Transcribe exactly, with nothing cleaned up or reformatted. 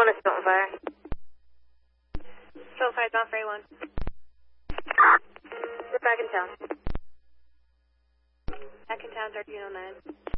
one is still on fire. Still on fire, it's on for A one. We're back in town. Back in town, thirteen oh nine.